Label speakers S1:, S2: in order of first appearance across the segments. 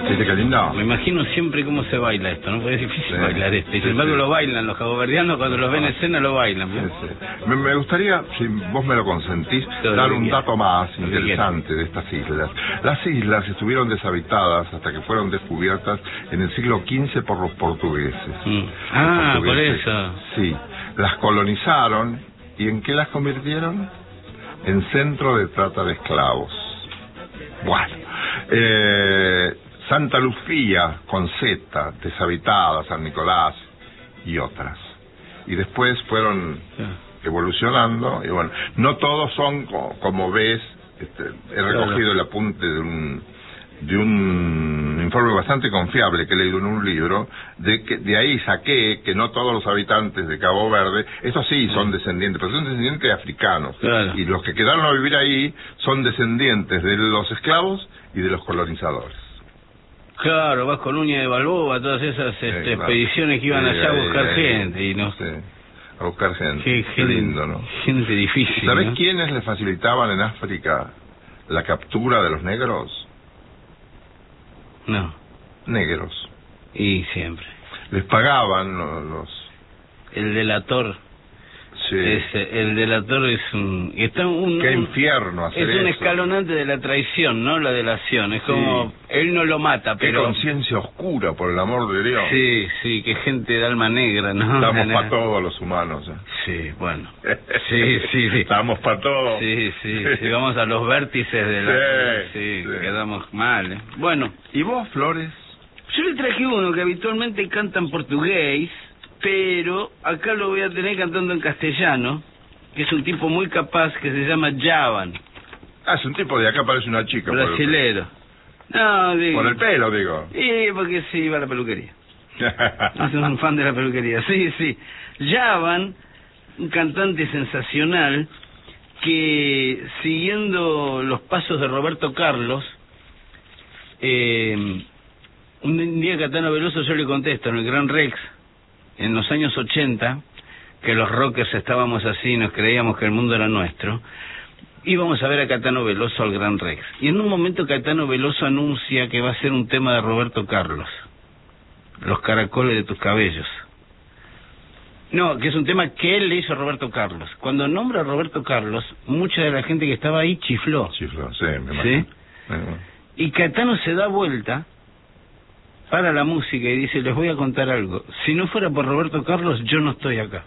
S1: ¿Viste qué lindo?
S2: Me imagino siempre cómo se baila esto, ¿no? Porque es difícil bailar esto. Y sin embargo lo bailan, los caboverdianos cuando los ven en escena lo bailan, ¿no?
S1: Me gustaría, si vos me lo consentís, dar un dato más interesante de estas islas. Las islas estuvieron deshabitadas hasta que fueron descubiertas en el siglo XV por los portugueses.
S2: Ah,
S1: los portugueses,
S2: por eso.
S1: Sí, las colonizaron. ¿Y en qué las convirtieron? En centro de trata de esclavos. Bueno, Santa Lucía, con Z, deshabitada, San Nicolás y otras. Y después fueron evolucionando, y bueno, no todos son como ves, he recogido el apunte de un informe bastante confiable que he leído en un libro, de ahí saqué que no todos los habitantes de Cabo Verde, estos sí son descendientes, pero son descendientes africanos, y los que quedaron a vivir ahí son descendientes de los esclavos y de los colonizadores.
S2: Claro, vas con Uña de Balboa, todas esas expediciones que iban allá a buscar gente, y no...
S1: a buscar gente, qué lindo, ¿no?
S2: Gente difícil,
S1: ¿Sabés
S2: ¿no?
S1: quiénes le facilitaban en África la captura de los negros?
S2: No.
S1: Negros.
S2: Y siempre.
S1: Les pagaban los...
S2: El delator.
S1: Sí.
S2: El delator es un...
S1: Qué infierno hacer eso.
S2: Es un escalonante de la traición, ¿no? La delación. Es como... Él no lo mata, pero...
S1: Qué conciencia oscura, por el amor de Dios.
S2: Sí, qué gente de alma negra, ¿no?
S1: Estamos para todos los humanos.
S2: Sí, bueno. Sí.
S1: Estamos para todos.
S2: Sí. Vamos a los vértices de la... Sí, quedamos mal, ¿eh? Bueno.
S1: ¿Y vos, Flores?
S2: Yo le traje uno que habitualmente canta en portugués, pero acá lo voy a tener cantando en castellano, que es un tipo muy capaz que se llama Javan.
S1: Ah, es un tipo de acá, parece una chica.
S2: Brasilero. No, digo...
S1: Por el pelo, digo.
S2: Sí, porque sí, iba a la peluquería. Es un fan de la peluquería, sí. Javan, un cantante sensacional, que siguiendo los pasos de Roberto Carlos, un día Caetano Veloso yo le contesto en el Gran Rex, en los años 80, que los rockers estábamos así, nos creíamos que el mundo era nuestro, íbamos a ver a Caetano Veloso al Gran Rex. Y en un momento Caetano Veloso anuncia que va a ser un tema de Roberto Carlos, Los caracoles de tus cabellos. No, que es un tema que él le hizo a Roberto Carlos. Cuando nombra a Roberto Carlos, mucha de la gente que estaba ahí chifló.
S1: Chifló, sí, me imagino.
S2: ¿Sí? Y Caetano se da vuelta para la música y dice, les voy a contar algo. Si no fuera por Roberto Carlos, yo no estoy acá.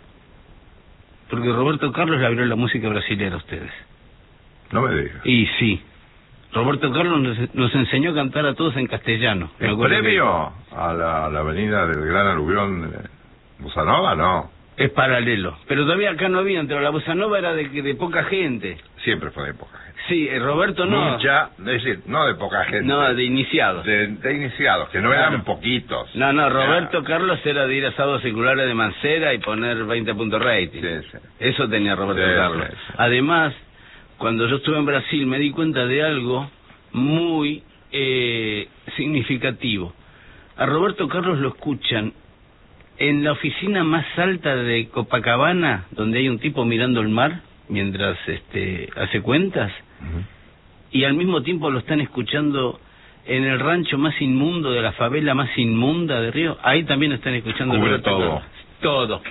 S2: Porque Roberto Carlos le abrió la música brasileña a ustedes.
S1: No me digas.
S2: Y sí. Roberto Carlos nos enseñó a cantar a todos en castellano.
S1: ¿El premio a la avenida del Gran Aluvión de Bossa Nova? No.
S2: Es paralelo. Pero todavía acá no había, pero la Bossa Nova era de poca gente.
S1: Siempre fue de poca gente.
S2: Sí, Roberto no.
S1: Mucha, es decir, no de poca gente.
S2: No, de iniciados.
S1: De iniciados, que no eran poquitos.
S2: No, Roberto Carlos era de ir a sábados seculares de Mancera y poner 20 puntos rating.
S1: Sí.
S2: Eso tenía Roberto Carlos. Sí. Además, cuando yo estuve en Brasil me di cuenta de algo muy significativo. A Roberto Carlos lo escuchan en la oficina más alta de Copacabana, donde hay un tipo mirando el mar mientras hace cuentas, y al mismo tiempo lo están escuchando en el rancho más inmundo de la favela más inmunda de Río. Ahí también están escuchando todo.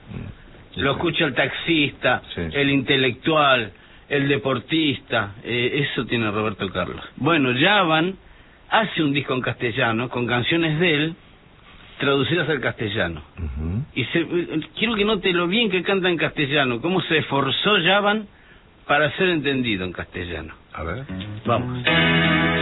S2: Lo escucha el taxista, el intelectual, el deportista. Eso tiene Roberto Carlos. Bueno, Javan hace un disco en castellano con canciones de él traducidas al castellano. Y quiero que note lo bien que canta en castellano, cómo se esforzó Javan para ser entendido en castellano.
S1: A ver.
S2: Vamos.